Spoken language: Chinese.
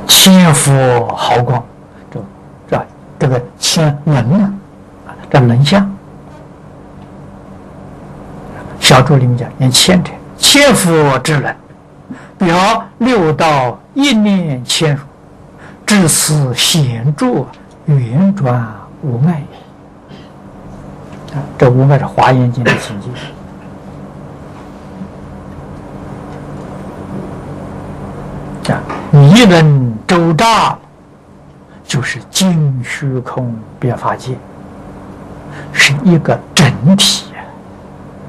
千佛毫光，这个千轮呢，这轮相，小注里面讲念千者，千佛之轮，表六道一念千如，至此显著圆转无碍。这无碍是华严经的情境。迷人周匝，就是尽虚空变法界，是一个整体。